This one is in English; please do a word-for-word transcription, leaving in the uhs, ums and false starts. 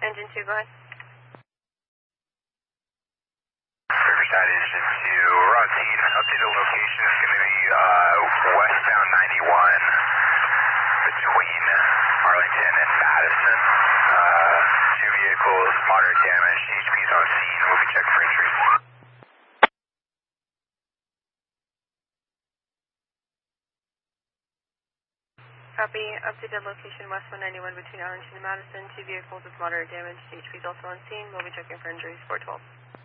Engine two, go ahead. Riverside Engine two, we're on scene. Updated location is going to be uh, westbound ninety-one between Arlington and Madison. Uh, two vehicles, moderate damage. H P's on scene. We'll be checking for injuries. Copy. Updated location west one ninety-one between Arlington and Madison. Two vehicles with moderate damage. H P's also on scene. We'll be checking for injuries. four twelve.